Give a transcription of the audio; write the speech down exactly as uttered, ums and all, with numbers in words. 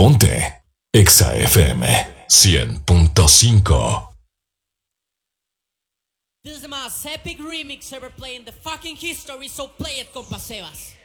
Ponte Exa F M cien punto cinco. This is the most epic remix ever played in the fucking history, so play it, compa Sebas.